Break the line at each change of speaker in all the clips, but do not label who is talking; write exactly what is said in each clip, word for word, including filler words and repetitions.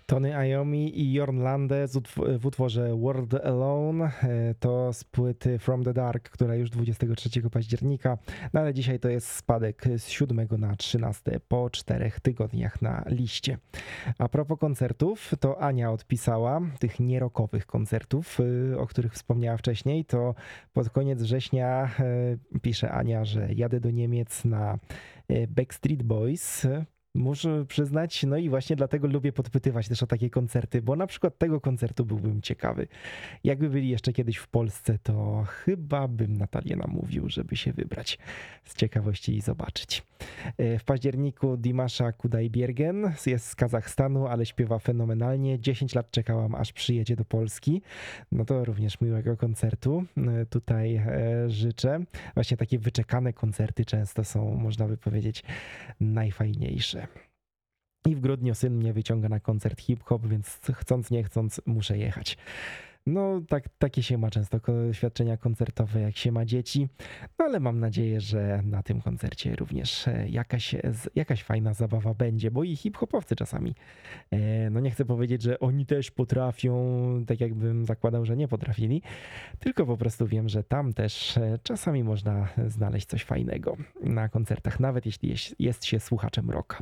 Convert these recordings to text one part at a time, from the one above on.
Tony Iommi i Jorn Lande z utw- w utworze World Alone, e, to z płyty From the Dark, która już dwudziestego trzeciego października, no ale dzisiaj to jest spadek z siódmego na trzynaste po czterech tygodniach na liście. A propos koncertów, to Ania odpisała, tych nierokowych koncertów, y, o których wspomniała wcześniej, to pod koniec września y, pisze Ania, że jadę do Niemiec na y, Backstreet Boys. Muszę przyznać, no i właśnie dlatego lubię podpytywać też o takie koncerty, bo na przykład tego koncertu byłbym ciekawy. Jakby byli jeszcze kiedyś w Polsce, to chyba bym Natalię namówił, żeby się wybrać z ciekawości i zobaczyć. W październiku Dimasza Kudajbiergen jest z Kazachstanu, ale śpiewa fenomenalnie. dziesięć lat czekałam, aż przyjedzie do Polski. No to również miłego koncertu tutaj życzę. Właśnie takie wyczekane koncerty często są, można by powiedzieć, najfajniejsze. I w grudniu syn mnie wyciąga na koncert hip-hop, więc chcąc nie chcąc muszę jechać. No tak, takie się ma często doświadczenia koncertowe, jak się ma dzieci, no ale mam nadzieję, że na tym koncercie również jakaś, jakaś fajna zabawa będzie, bo i hip-hopowcy czasami, no nie chcę powiedzieć, że oni też potrafią, tak jakbym zakładał, że nie potrafili, tylko po prostu wiem, że tam też czasami można znaleźć coś fajnego na koncertach, nawet jeśli jest, jest się słuchaczem rocka.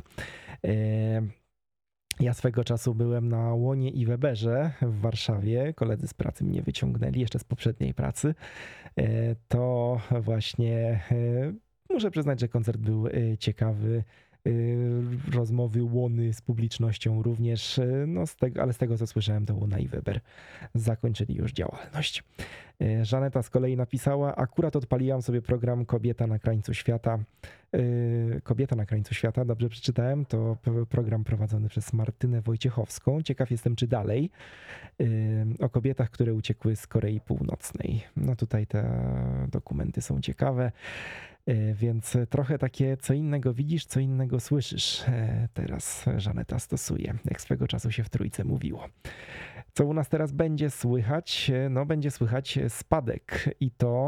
Ja swego czasu byłem na Łonie i Weberze w Warszawie. Koledzy z pracy mnie wyciągnęli jeszcze z poprzedniej pracy. To właśnie muszę przyznać, że koncert był ciekawy. Rozmowy Łony z publicznością również, no z tego, ale z tego co słyszałem, to Łona i Weber zakończyli już działalność. Żaneta z kolei napisała, akurat odpaliłam sobie program Kobieta na krańcu świata. Kobieta na krańcu świata, dobrze przeczytałem, to program prowadzony przez Martynę Wojciechowską. Ciekaw jestem, czy dalej. O kobietach, które uciekły z Korei Północnej. No tutaj te dokumenty są ciekawe. Więc trochę takie co innego widzisz, co innego słyszysz. Teraz Żaneta stosuje, jak swego czasu się w Trójce mówiło. Co u nas teraz będzie słychać? No będzie słychać spadek i to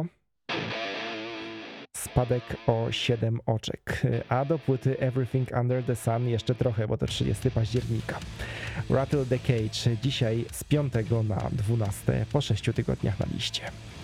spadek o siedem oczek. A do płyty Everything Under the Sun jeszcze trochę, bo to trzydziestego października. Rattle the Cage dzisiaj z piątego na dwunaste po sześciu tygodniach na liście.